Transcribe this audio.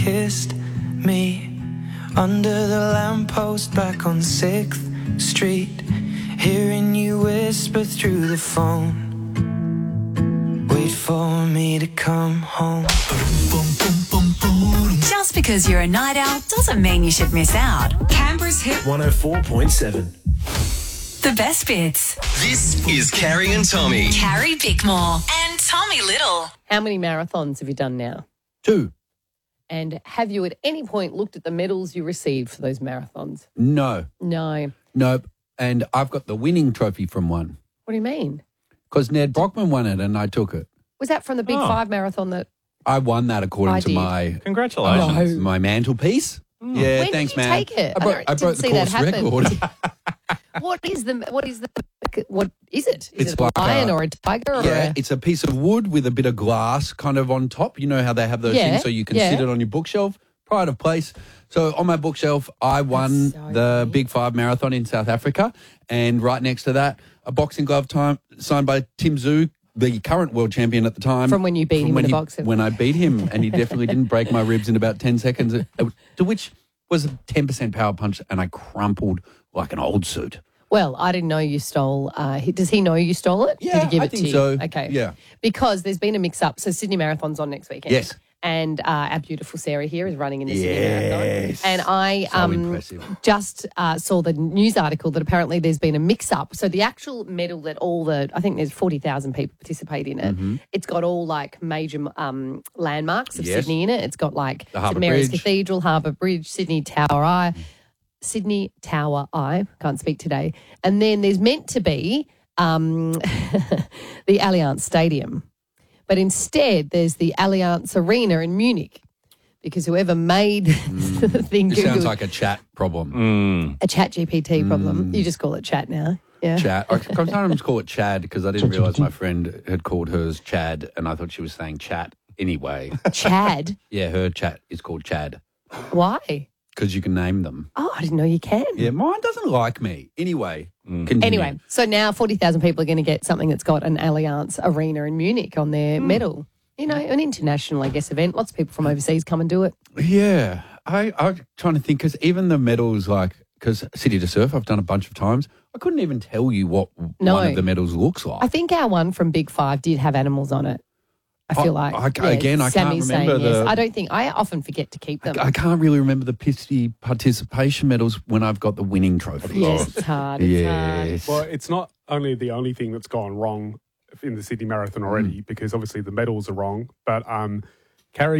kissed me under the lamppost back on 6th Street, hearing you whisper through the phone, wait for me to come home. Just because you're a night owl doesn't mean you should miss out. Canberra's Hit 104.7. The best bits. This is Carrie and Tommy. Carrie Bickmore and Tommy Little. How many marathons have you done now? 2. And have you at any point looked at the medals you received for those marathons? No. No. Nope. And I've got the winning trophy from one. What do you mean? Because Ned Brockman won it and I took it. Was that from the Big Five marathon that... I won that according I to did. my Congratulations. my mantelpiece. Yeah, When thanks, did you man. take it? I broke didn't the see that course happen. record. What is it? Is It's it a like lion a- or a tiger? Or Yeah, a... it's a piece of wood with a bit of glass kind of on top. You know how they have those Yeah, things so you can yeah. sit it on your bookshelf? Pride of place. So on my bookshelf, I won so the neat. Big Five Marathon in South Africa. And right next to that, a boxing glove signed by Tim Zhu, the current world champion at the time. From when you beat him in the boxing. When I beat him, and he definitely didn't break my ribs in about 10 seconds, to which was a 10% power punch, and I crumpled like an old suit. Well, I didn't know you stole... does he know you stole it? Yeah, Did he give I it think to you? so. Okay. Yeah. Because there's been a mix-up. So Sydney Marathon's on next weekend. Yes. And our beautiful Sarah here is running in the Sydney Marathon. Yes. And I So impressive. just saw the news article that apparently there's been a mix-up. So the actual medal that I think there's 40,000 people participate in it. Mm-hmm. It's got all like major landmarks of Yes. Sydney in it. It's got like The Harbour St Mary's Bridge. Cathedral, Harbour Bridge, Sydney Tower Eye. Can't speak today. And then there's meant to be the Allianz Stadium. But instead, there's the Allianz Arena in Munich because whoever made the thing This sounds Googled like a chat problem. a chat GPT problem. You just call it chat now. Yeah. Chat. I sometimes call it Chad because I didn't realise my friend had called hers Chad and I thought she was saying chat anyway. Chad? Yeah, her chat is called Chad Why? because you can name them. Oh, I didn't know you can. Yeah, mine doesn't like me. Anyway, continue. Anyway, so now 40,000 people are going to get something that's got an Allianz Arena in Munich on their medal. You know, an international, I guess, event. Lots of people from overseas come and do it. Yeah. I'm trying to think because even the medals, because City to Surf, I've done a bunch of times. I couldn't even tell you what No. one of the medals looks like. I think our one from Big Five did have animals on it. I feel like. I can't Sammy's remember saying yes. the- I don't think, I often forget to keep them. I can't really remember the pissy participation medals when I've got the winning trophy. Yes, it's hard. It's hard. Yes. Well, it's not only the only thing that's gone wrong in the Sydney Marathon already, because obviously the medals are wrong, but Carrie